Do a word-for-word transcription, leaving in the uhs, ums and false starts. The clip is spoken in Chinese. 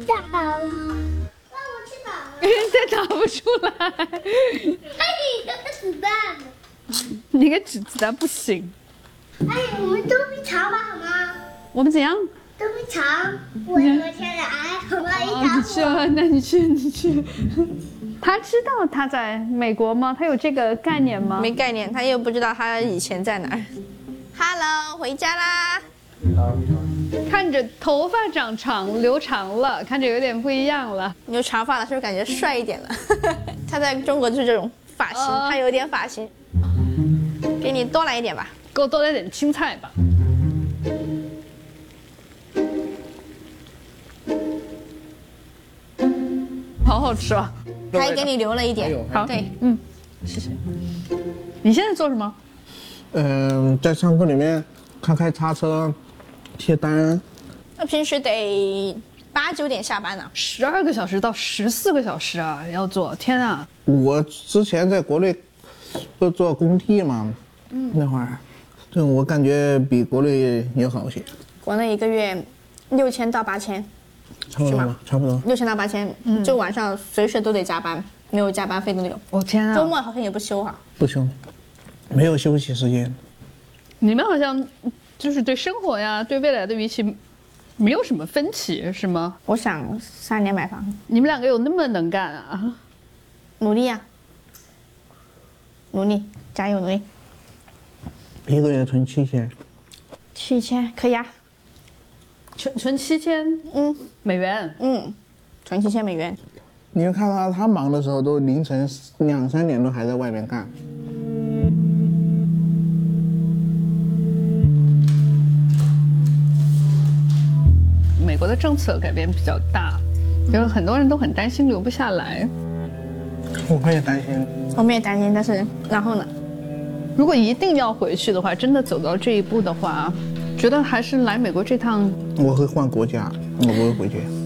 打了，那我去打了。 这打不出来。 哎，这个子弹。 你个子子弹不行。 哎，我们都比长吧，好吗？ 我们怎样？ 都比长，我有天来，好吗？一打你去啊，那你去，你去。他知道他在美国吗？他有这个概念吗？ 没概念，他又不知道他以前在哪儿。Hello， 回家啦。 看着头发长长留长了，看着有点不一样了。 你有长发了，是不是感觉帅一点了？他在中国就是这种发型， 呃、 他有点发型。给你多来一点吧， 给我多来点青菜吧。好好吃啊！ 还给你留了一点。 好， 对， 嗯，谢谢。你现在做什么？ 嗯、呃，在仓库里面开开叉车，贴单。 那平时得八九点下班呢， 十二个小时到十四个小时啊，要做！天啊！ 我之前在国内不做工地嘛，嗯，那会儿，这我感觉比国内也好些。 国内一个月六千到八千。 差不多吧，差不多六千到八千，嗯，就晚上随时都得加班，没有加班费都有。 我、哦、天啊！ 周末好像也不休哈、啊， 不休，没有休息时间。 你们好像就是对生活呀、对未来的预期没有什么分歧，是吗？ 我想三年买房。 你们两个有那么能干啊？ 努力呀、啊，努力，加油努力。 一个月存七千。 七千可以啊。 存存七千， 嗯， 美元， 嗯，存七千美元。 你看他，他忙的时候都凌晨两三点都还在外面干。 美国的政策改变比较大，就是很多人都很担心留不下来。 我也担心， 我们也担心，但是然后呢？ 如果一定要回去的话，真的走到这一步的话。觉得还是来美国这趟， 我会换国家，我不会回去。